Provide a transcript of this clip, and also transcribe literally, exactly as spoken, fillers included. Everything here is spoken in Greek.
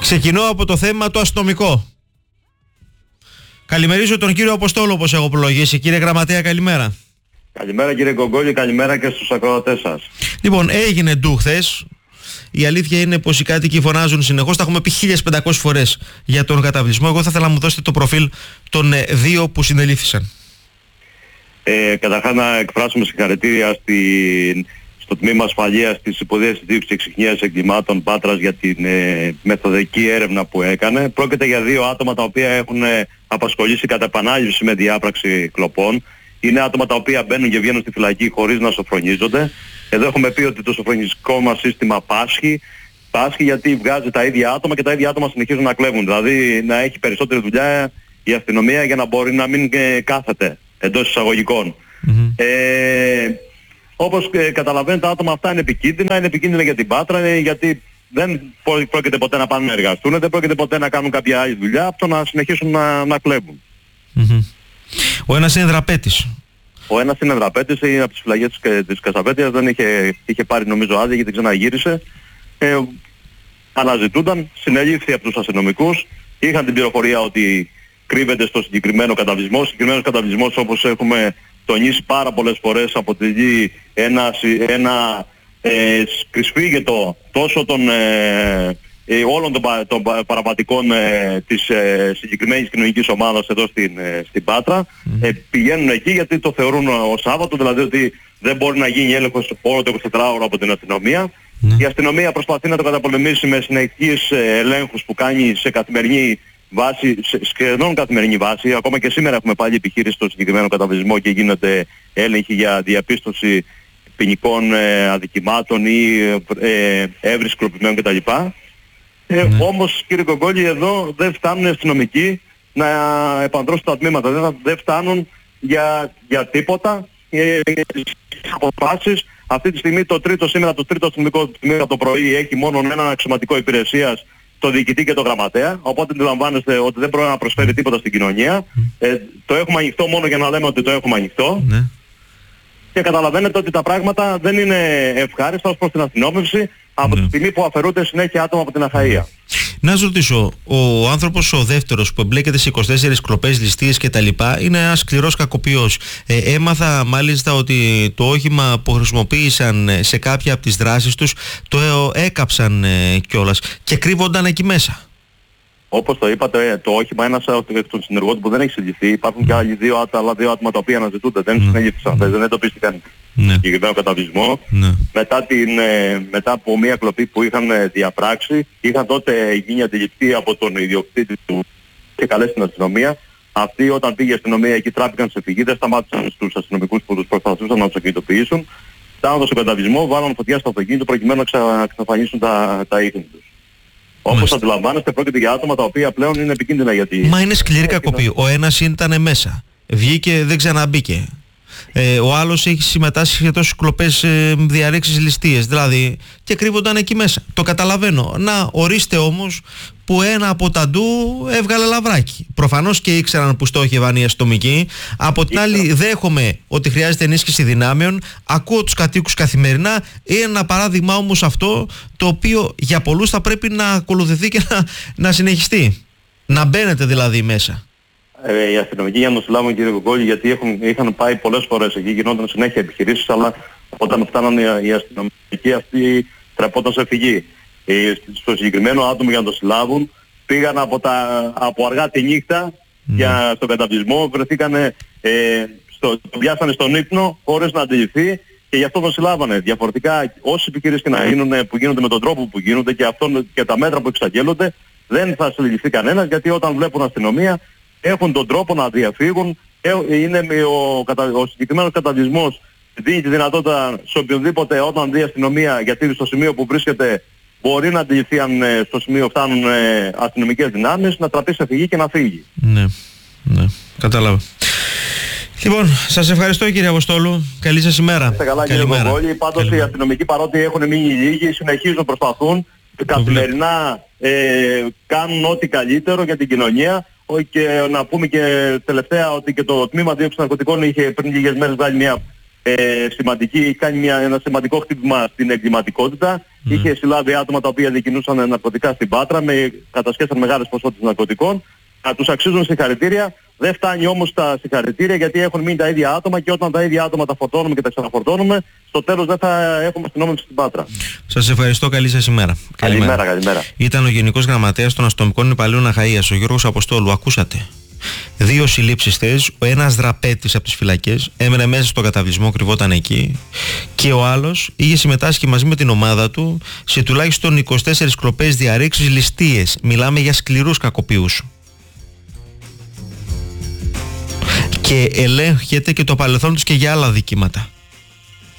Ξεκινώ από το θέμα το αστυνομικό. Καλημερίζω τον κύριο Αποστόλου, όπως έχω προλογίσει. Κύριε Γραμματέα, καλημέρα. Καλημέρα κύριε Κογκόλη, καλημέρα και στους ακροατές σας. Λοιπόν, έγινε ντου χθες. Η αλήθεια είναι πως οι κάτοικοι φωνάζουν συνεχώς. Τα έχουμε πει χίλιες πεντακόσιες φορές για τον καταβλισμό. Εγώ θα ήθελα να μου δώσετε το προφίλ των ε, δύο που συνελήφθησαν. Ε, καταρχάς να εκφράσουμε συγχαρητήρια στην, στο τμήμα ασφαλείας της Υποδιεύσης Δίωξης Εξιχνίας Εγκλημάτων Πάτρας για την ε, μεθοδική έρευνα που έκανε. Πρόκειται για δύο άτομα τα οποία έχουν ε, απασχολήσει κατά επανάληψη με διάπραξη κλοπών. Είναι άτομα τα οποία μπαίνουν και βγαίνουν στη φυλακή χωρίς να σοφρονίζονται. Εδώ έχουμε πει ότι το σοφρονιστικό μας σύστημα πάσχει. Πάσχει γιατί βγάζει τα ίδια άτομα και τα ίδια άτομα συνεχίζουν να κλέβουν. Δηλαδή να έχει περισσότερη δουλειά η αστυνομία για να μπορεί να μην ε, κάθεται εντός εισαγωγικών. Mm-hmm. Ε, όπως ε, καταλαβαίνετε, τα άτομα αυτά είναι επικίνδυνα. Είναι επικίνδυνα για την Πάτρα, ε, γιατί δεν πρόκειται ποτέ να πάνε να εργαστούν, δεν πρόκειται ποτέ να κάνουν κάποια άλλη δουλειά από το να συνεχίσουν να, να κλέβουν. Mm-hmm. Ο ένας είναι δραπέτης. Ο ένας είναι δραπέτης, είναι από τις φυλακές της, της Κασαπέτειας, δεν είχε, είχε πάρει νομίζω άδεια γιατί ξαναγύρισε. Ε, αναζητούνταν, συνελήφθη από τους αστυνομικούς, είχαν την πληροφορία ότι κρύβεται στο συγκεκριμένο καταβλισμό. Ο συγκεκριμένος καταβλισμός, όπως έχουμε τονίσει πάρα πολλές φορές, αποτελεί ένα, ένα ε, κρυσφύγετο τόσο των... Ε, Ε, όλων των, πα, των πα, παραβατικών ε, της ε, συγκεκριμένης κοινωνικής ομάδας εδώ στην, ε, στην Πάτρα. Mm. Ε, πηγαίνουν εκεί γιατί το θεωρούν ως Σάββατο, δηλαδή ότι δεν μπορεί να γίνει έλεγχος όλο το εικοσιτετράωρο από την αστυνομία. Mm. Η αστυνομία προσπαθεί να το καταπολεμήσει με συνεχείς ε, ελέγχους που κάνει σε καθημερινή βάση, σε σχεδόν καθημερινή βάση. Ακόμα και σήμερα έχουμε πάλι επιχείρηση στο συγκεκριμένο καταβλισμό και γίνεται έλεγχοι για διαπίστωση ποινικών ε, αδικημάτων ή ε, έβριση κλοπημένων κτλ. Ε, ναι. Όμως κύριε Κογκόλη, εδώ δεν φτάνουν οι αστυνομικοί να επαντρώσουν τα τμήματα, δεν, δεν φτάνουν για, για τίποτα. Ε, αποφάσεις. Αυτή τη στιγμή το τρίτο, σήμερα το τρίτο αστυνομικό τμήμα το πρωί έχει μόνο έναν αξιωματικό υπηρεσίας, το διοικητή και το γραμματέα, οπότε αντιλαμβάνεστε ότι δεν μπορεί να προσφέρει τίποτα στην κοινωνία. Ε, το έχουμε ανοιχτό μόνο για να λέμε ότι το έχουμε ανοιχτό. Ναι. Και καταλαβαίνετε ότι τα πράγματα δεν είναι ευχάριστα ως προς την αστυνόμευση από ναι. τη στιγμή που αφαιρούνται συνέχεια άτομα από την Αχαΐα. Να σας ρωτήσω, ο άνθρωπος ο δεύτερος που εμπλέκεται σε είκοσι τέσσερις κλοπές, ληστείες και τα λοιπά είναι ένας σκληρός κακοποιός. Ε, έμαθα μάλιστα ότι το όχημα που χρησιμοποίησαν σε κάποια από τις δράσεις τους το έκαψαν ε, κιόλας και κρύβονταν εκεί μέσα. Όπως το είπατε, το όχημα ένας εκ των συνεργών που δεν έχει συλληφθεί. Υπάρχουν mm. και άλλοι δύο, άλλα δύο άτομα τα οποία αναζητούνται, δεν mm. συνελήφθησαν, mm. δεν εντοπίστηκαν mm. συγκεκριμένο καταβλισμό. Mm. Μετά, την, ε, μετά από μια κλοπή που είχαν ε, διαπράξει, είχαν τότε γίνει αντιληπτοί από τον ιδιοκτήτη του και καλέσει την αστυνομία. Αυτοί όταν πήγε η αστυνομία εκεί τράπηκαν σε φυγή, δεν σταμάτησαν στους αστυνομικούς που τους προσπαθούσαν να τους ακινητοποιήσουν. Φτάνοντας στον καταβλισμό, βάλαν φωτιά στο αυτοκίνητο προκειμένου να ξα... εξαφανίσουν τα, τα ίχνη τους. Όπως αντιλαμβάνεστε, πρόκειται για άτομα τα οποία πλέον είναι επικίνδυνα γιατί... Μα είναι σκληρή κακοποίηση. Ο ένας ήταν μέσα. Βγήκε, δεν ξαναμπήκε. Ε, ο άλλος έχει συμμετάσχει σε τόσες κλοπές, ε, διαρρήξεις, ληστείες. Δηλαδή, και κρύβονταν εκεί μέσα. Το καταλαβαίνω. Να, ορίστε όμως που ένα από τα ντου έβγαλε λαβράκι. Προφανώς και ήξεραν που στόχευαν οι αστυνομικοί. Από την άλλη, δέχομαι ότι χρειάζεται ενίσχυση δυνάμεων. Ακούω τους κατοίκους καθημερινά. Είναι ένα παράδειγμα όμως αυτό το οποίο για πολλούς θα πρέπει να ακολουθηθεί και να, να συνεχιστεί. Να μπαίνετε δηλαδή μέσα. Ε, οι αστυνομικοί για να το συλλάβουν κύριε Κογκόλη, γιατί έχουν, είχαν πάει πολλές φορές εκεί, γινόταν συνέχεια επιχειρήσεις, αλλά όταν φτάναν οι, οι αστυνομικοί αυτοί τρεπόταν σε φυγή. Ε, στο συγκεκριμένο άτομο για να το συλλάβουν πήγαν από, τα, από αργά τη νύχτα mm. για στον καταβλισμό, βρεθήκαν, ε, στο, το πιάσανε στον ύπνο χωρίς να αντιληφθεί και γι' αυτό τον συλλάβανε. Διαφορετικά όσες επιχειρήσεις και να γίνουν, που γίνονται με τον τρόπο που γίνονται και, αυτόν, και τα μέτρα που εξαγγέλλονται, δεν θα συλληφθεί κανένας, γιατί όταν βλέπουν αστυνομία έχουν τον τρόπο να διαφύγουν. Είναι ο, ο συγκεκριμένος καταβλισμός δίνει τη δυνατότητα σε οποιονδήποτε όταν δει η αστυνομία, γιατί στο σημείο που βρίσκεται μπορεί να αντιληφθεί αν στο σημείο φτάνουν αστυνομικές δυνάμεις, να τραπεί σε φυγή και να φύγει. Ναι, ναι, κατάλαβα. Λοιπόν, σας ευχαριστώ κύριε Αποστόλου. Καλή σας ημέρα. Είστε καλά κύριε Κογκόλη. Πάντως οι αστυνομικοί, παρότι έχουν μείνει λίγοι, συνεχίζουν, προσπαθούν καθημερινά, ε, κάνουν ό,τι καλύτερο για την κοινωνία. Και να πούμε και τελευταία ότι και το τμήμα δίωξης ναρκωτικών είχε πριν λίγες μέρες βγάλει μια, ε, σημαντική, κάνει μια, ένα σημαντικό χτύπημα στην εγκληματικότητα. Mm. Είχε συλλάβει άτομα τα οποία διακινούσαν ναρκωτικά στην Πάτρα, με, κατασχέσαν μεγάλες ποσότητες ναρκωτικών. Να τους αξίζουν συγχαρητήρια. Δεν φτάνει όμως τα συγχαρητήρια, γιατί έχουν μείνει τα ίδια άτομα και όταν τα ίδια άτομα τα φορτώνουμε και τα ξαναφορτώνουμε, στο τέλος δεν θα έχουμε αστυνόμευση στην Πάτρα. Σας ευχαριστώ. Καλή σας ημέρα. Καλημέρα, καλημέρα. καλημέρα. Ήταν ο Γενικός Γραμματέας των Αστυνομικών Υπαλλήλων Αχαΐας, ο Γιώργος Αποστόλου. Ακούσατε. Δύο συλλήψεις χθες, ο ένας δραπέτης από τις φυλακές, έμενε μέσα στο καταβλισμό, κρυβόταν εκεί, και ο άλλος είχε συμμετάσχει μαζί με την ομάδα του σε τουλάχιστον είκοσι τέσσερις κλοπές, διαρρήξεις, ληστείες. Μιλάμε για σκληρούς κακοποιούς. Και ελέγχεται και το παρελθόν τους και για άλλα δικήματα.